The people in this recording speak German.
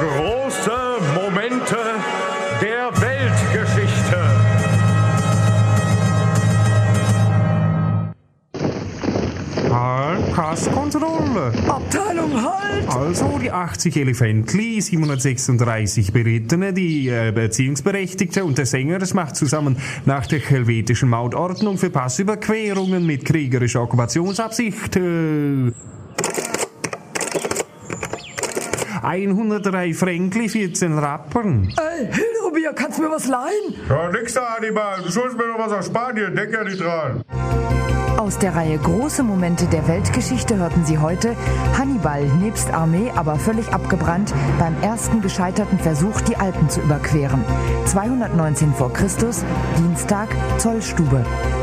Große Momente der Weltgeschichte. Halt, Passkontrolle. Abteilung Halt! Also die 80 Elefantli, 736 Berittene, die Erziehungsberechtigte und der Sänger, das macht zusammen nach der helvetischen Mautordnung für Passüberquerungen mit kriegerischer Okkupationsabsicht 103 Fränkli, 14 Rappen. Ey, Hilderubier, kannst du mir was leihen? Ja, nix da, Hannibal. Du schuldest mir noch was aus Spanien. Denk ja nicht dran. Aus der Reihe Große Momente der Weltgeschichte hörten Sie heute Hannibal nebst Armee, aber völlig abgebrannt, beim ersten gescheiterten Versuch, die Alpen zu überqueren. 219 vor Christus, Dienstag, Zollstube.